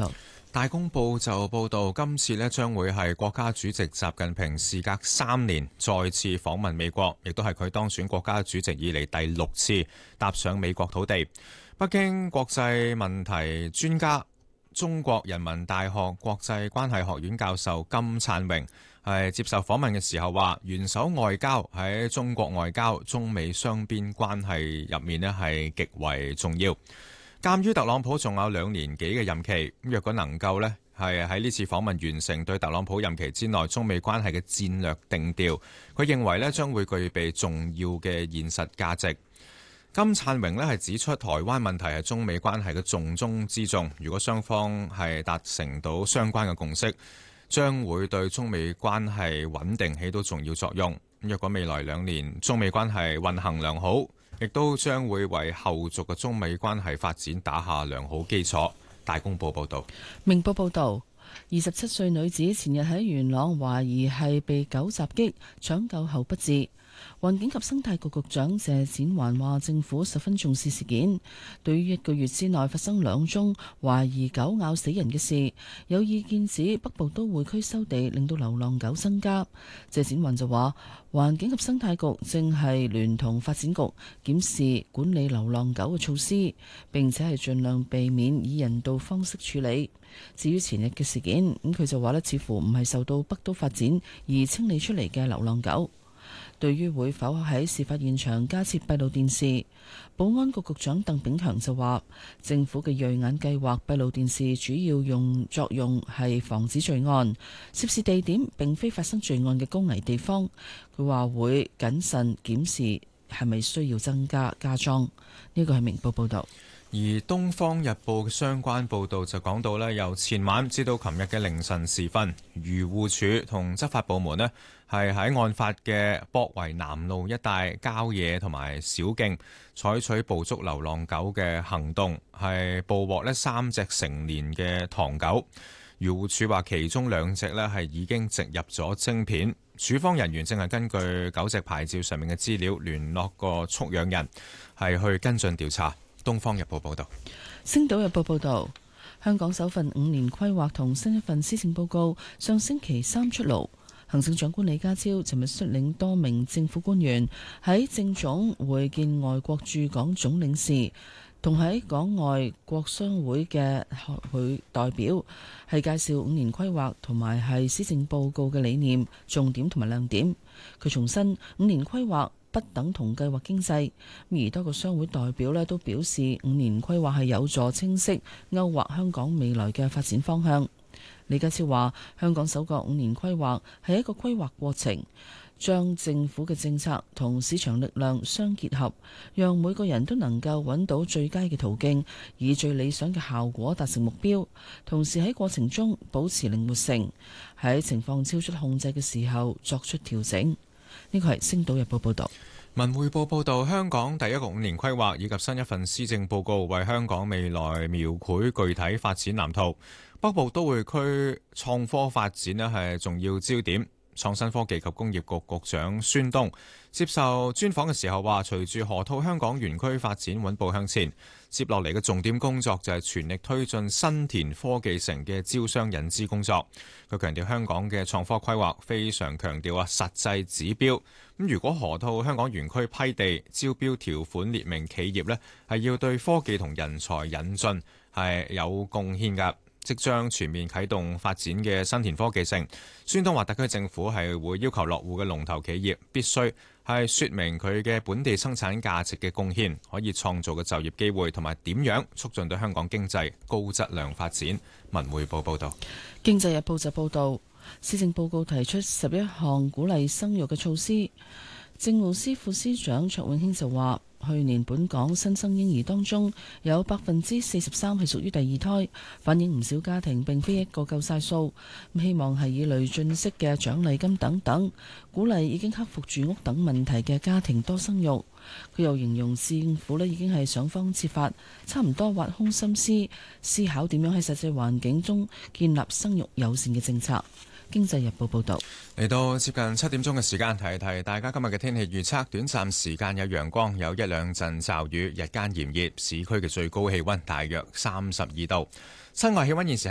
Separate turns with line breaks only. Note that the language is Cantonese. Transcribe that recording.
道。
大公報就報道，今次呢將會係國家主席習近平時隔3年再次訪問美國，亦都係佢當選國家主席以嚟第6次踏上美國土地。北京國際問題專家、中國人民大學國際關係學院教授金燦榮係接受訪問嘅時候話，元首外交喺中國外交、中美雙邊關係入面呢係極為重要。鑑於特朗普仲有2年幾嘅任期，若果能夠呢係喺呢次訪問完成對特朗普任期之內中美關係嘅戰略定調，佢認為呢將會具備重要嘅現實價值。金燦榮呢係指出，台灣問題係中美關係嘅重中之重，如果雙方係達成到相關嘅共識，將會對中美關係穩定起到重要作用。若果未來2年中美關係運行良好，亦都將會為後續嘅中美關係發展打下良好基礎。大公報報道。
明報報道，27歲女子前日喺元朗懷疑係被狗襲擊，搶救後不治。環境及生態局局長謝展寰話：政府十分重視事件，對於1個月之內發生2宗懷疑狗咬死人嘅事，有意見指北部都會區收地令到流浪狗增加。謝展寰就話：環境及生態局正係聯同發展局檢視管理流浪狗嘅措施，並且係盡量避免以人道方式處理。至於前日嘅事件，佢就話似乎唔係受到北都發展而清理出嚟嘅流浪狗。對於會否喺事發現場加設閉路電視，保安局局長鄧炳強就話：政府嘅銳眼計劃閉路電視主要作用係防止罪案，涉事地點並非發生罪案嘅高危地方。佢話會謹慎檢視係咪需要增加加裝。呢個係明報報導。
而《東方日報》嘅相關報導就講到呢，由前晚至到琴日嘅凌晨時分，漁護署同執法部門呢係喺案發嘅博圍南路一帶郊野同埋小徑採取捕捉流浪狗嘅行動，係捕獲呢3隻成年嘅唐狗。漁護署話其中2隻呢係已經植入咗晶片，署方人員正係根據狗隻牌照上面嘅資料聯絡個畜養人，係去跟進調查。《東方日報》報道。
《星島日報》報道，香港首份5年規劃同新一份施政報告上星期3出爐。行政長官李家超尋日率領多名政府官員喺政總會見外國駐港總領事，同喺港外國商會嘅學會代表，係介紹5年規劃同埋係施政報告嘅理念、重點同埋亮點。佢重申5年規劃不等同計劃經濟，而多個商會代表都表示5年規劃係有助清晰勾畫香港未來嘅發展方向。李家超話：香港首個5年規劃係一個規劃過程，將政府嘅政策同市場力量相結合，讓每個人都能夠揾到最佳嘅途徑，以最理想嘅效果達成目標。同時喺過程中保持靈活性，喺情況超出控制嘅時候作出調整。呢個係《星島日報》報導。
文匯報報道，香港第一個5年規劃以及新一份施政報告為香港未來描繪具體發展藍圖。北部都會區創科發展呢係重要焦點。創新科技及工業局局長孫東接受專訪嘅時候話，隨住河套香港園區發展穩步向前，接落嚟嘅重點工作就係全力推進新田科技城嘅招商引資工作。佢強調香港嘅創科規劃非常強調實際指標。咁如果河套香港園區批地招標條款列明企業呢係要對科技同人才引進係有貢獻㗎。即將全面啟動發展嘅新田科技城，孫東話特區政府係會要求落戶嘅龍頭企業必須係說明佢嘅本地生產價值嘅貢獻，可以創造嘅就業機會，同埋點樣促進對香港經濟高質量發展。文匯報報道。
經濟日報就報道，施政報告提出11項鼓勵生育嘅措施。政務司副司長卓永興就話，去年本港新生嬰兒當中有43%係屬於第二胎，反映唔少家庭並非一個夠晒數。希望係以累進式嘅獎勵金等等，鼓勵已經克服住屋等問題嘅家庭多生育。佢又形容政府已經係想方設法，差唔多挖空心思思考點樣喺實際環境中建立生育友善嘅政策。經濟日報報道。
嚟到接近7點鐘嘅時間，提提大家今日嘅天氣預測：短暫時間有陽光，有1-2陣驟雨，日間炎熱，市區嘅最高氣溫大約32度，室外氣溫現時